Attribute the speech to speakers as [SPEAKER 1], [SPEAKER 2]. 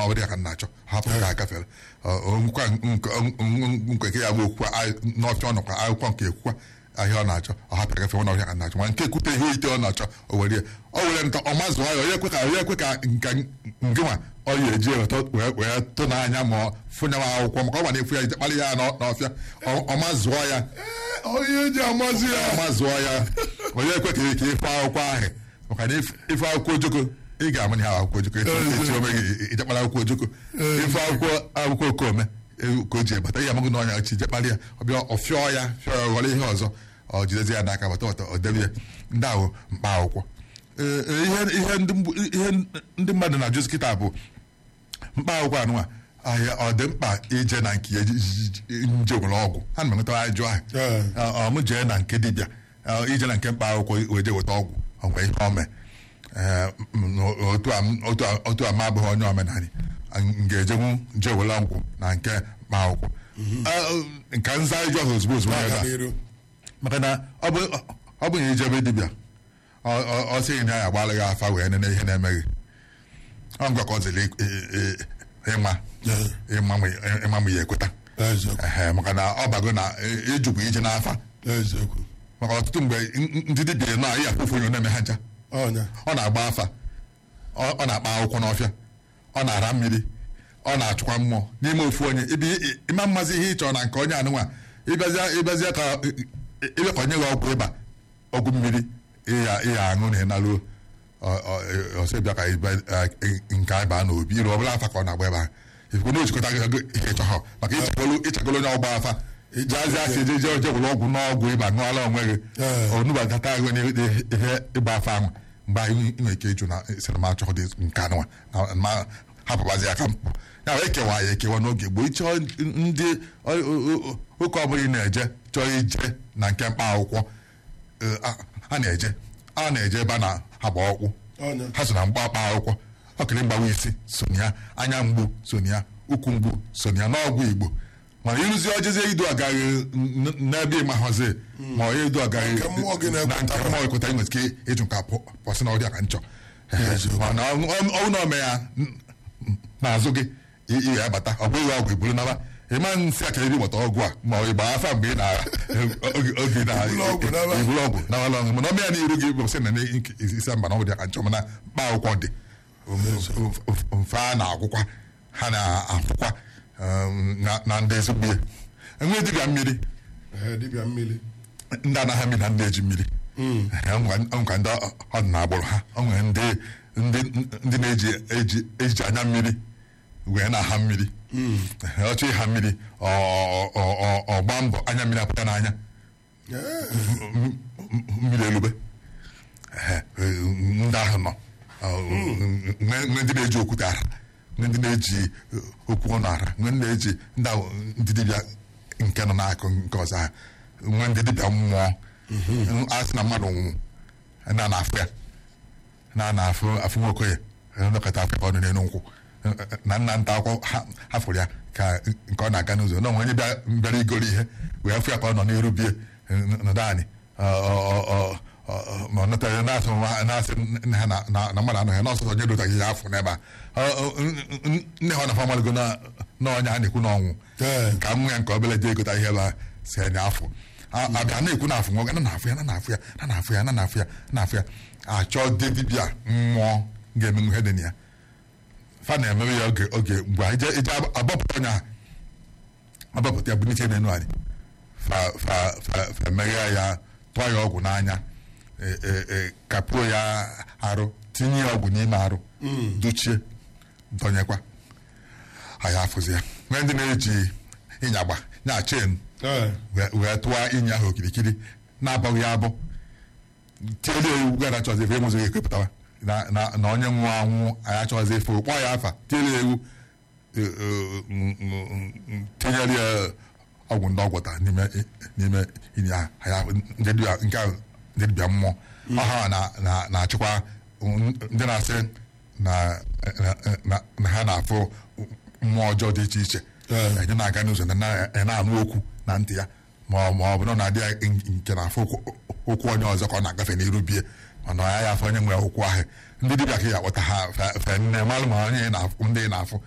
[SPEAKER 1] ọ bụrụ ya ka na-achọ hapụ ka agafere nkwa nke ya bụ okwukwa n'ọfịa ọ nọkwa akwụkwọ nke ekwukwa ahịa ọ na-achọ ọ hapụ agafe nwa ọhịa ka na-achọ ma nke ekwute ihe ite ọ na-achọ o were nta ọ mazụ ya onye ekwe ka nka ngịnwa ọ ya eji wee tụ n'anya ma fụnye akwụkwọ maka ọ ma na-efu ya ijekpalị ya n'ọfịa ọ mazụọ ya
[SPEAKER 2] onye eji amazụ ya
[SPEAKER 1] mazụọ ya onye ekwe ka ife akwụkwọ ahụ maka na ife akwụkwọ ojoko ị ga-amanye ha akwụkwọ ojoko echi ome gị ijekpara akwụkwọ ojoko ife akwụkwọ okome ka o ji ebata ihe amaghị na ọnya chi jekpara ya ọbịa ọfịọ ya ghọrọ ihe ọzọ ọ jidezi ya n'aka bata ọ debe ya ndị ahụ mkpa akwụkwọ ihe ndị mmadụ na-ajụzi kịta bụ mkpa akwụkwọ anụnwa ahịa ọ dị mkpa ije na nke nje nwere ọgwụ ha na enweta ajụ ahụ m jee na nke dibịa ije na nke mkpa akwụkwọ wee je weta ọgwụ ọgwụ ihe ome otu a ma abụghị onye omenala ga-ejenwu nje were ọgwụ na nke mkpa akwụkwọ nka nza iju ahụ ozugbo ozugbo ya maka na ọ bụ na ijebe dibịa ọ sịghị na ya agbala gị afa wee nene ihe na-emeghị ọ ngwa ka ọ ziri ịma m ya ekweta maka na ọ bago na ịjụkwa ije n'afa maka ọtụtụ mgbe ndị dibịa na ihe afụfụ onye na-eme ha ncha ọ na-agba afa ọ na-akpa akwụkwọ n'ọfịa ọ na-ara mmiri ọ na-achụkwa mmụọ n'ime ofu onye ịma mmazi ihe ịchọrọ na nke onye anụnwa ịbịazie ka ebe ka onye gị ọgwụ ịba ọgwụ mmiri ịya aṅụ na ịnaluo ọsịbịa ka nke anyị baa n'obi iru ọbụla afa ka ọ na-agba ebe ahụ ifekwe na ojikọta gị ihe ịchọhọ maka ịchagolo onye ọgba afa jazi afọ ejeje oje gwụrụ ọgwụ n'ọgwụ ịba ṅụọla onwe gị onubata agụ ihe ịgba afa ahụ mgbe anyị nwere ike ịjụ na sinima achọghị dị nke anụnwa ma hapụbazi aka mpụ ya wee kewa ya ekewa n'oge gboo ịchọọ ndị ụka ọbụla ị na-eje chọọ ije na nke mkpa akwụkwọ a na-eje ebe a na-agba ọkwụ ha so na mkpa akwụkwọ ọkịrị mgbawa isi sonia anya mgbu sonia ụkwụ mgbu sonia n'ọgwụ Igbo mana ịrụzi ojezie idu agaghị n'ebe ịmahọzi ma ọ idu agaghị na nke mmụọ ekweta nwere ike ịjụ nka pọsị na ọrịa ka nchọ mana ọnwụ na ome ya n'azụ gị ihe abata ọ bụghị ọgwụ iburu naba ịma nsị aka ebe gbata ọgwụ a ma ọ ịgba afa mgbe ị na-oge iburu ọgwụ nawala ọṅụ mana ọmịa n'iru gị bụsị na isi mba na ọ dị aka nchọ mana mkpa akwụkwọ dị mfe a na-akwụkwa ha na-akwụkwa na ndị ezigbo ihe enwe dibịa mmiri ndị anaghị mmiri na ndị eji mmiri nkwa ndị ọdịna agbụrụ ha o nwere ndị na-eji anya mmiri wee na-aha mmiri ọchọ ịha mmiri ọgba mbọ anya mmiri apụta n'anya mmiri elube ndị ahụ nọ nwe ndị na-eji okwute ara nwe ndị na-eji okwu ọnụ ara nwe ndị na-eji ndị dibịa nke nọ n'akụ nke ọzọ ha nwe ndị dibịa mmụọ asị na mmadụ nwụ na-afụ ya na-afụ nwoke ya nlekọta afọ ka ọ nọ n'elu nkwụ na nna nta akwụkwọ ha fụrụ ya ka nke ọ na-aga n'ụzọ na onye bịara igoro ihe wee fụ ya ka ọ nọ n'iru bie nọdụ anyị ma ọ nọtara na-asị nne ha na mmadụ anọghị n'ọsọsọ onye dotaghị ya afọ n'ebe a nne ha na-afọ amalụgo na onye a na-ekwu n'ọnwụ ka nwa ya nke obere jee egota ihe ebe a si anya afọ abịa na-ekwu na afọ nwoke na-afụ ya achọ dibịa mmụọ ga-emenwu ihe dị na ya fa na-emewe ya oge mgbe ije agbapụta onye ahụ agbapụta ya bụ n'iche n'enu anyị fa emeghe ya tụọ ya ọgwụ n'anya kapụo ya arụ tinye ya ọgwụ n'ime arụ dochie dọnyekwa anyị afụzi ya nwee ndị na-eji ịnyagba nya chen wee tụọ ịnya ahụ okirikiri na-abụghị ya abụ tiele ewu gara chọzi efe enwezoghị ekwepụtawa na onye nwụọ anwụ anyị achọghịzi efe kpọọ ya afa tiele ewu tinyere ya ọgwụ ndị ọgwụta n'ime inye ahụ ndị dibịa mmụọ ọha na-achịkwa ndị na-asị na ha na-afụ mmụọ ọjọọ dị iche iche enye na-aga n'ụzọ na-anụ okwu na ntị ya ma ọ bụ na ọ na-adị ya nke na-afụ okwu onye ọzọ ka ọ na-agafe n'iru bie mana ya afọ onye nwere okwu ahụ ndị dibịa ka ya akpọta ha fe nne malụ ma onye ndị na-afụ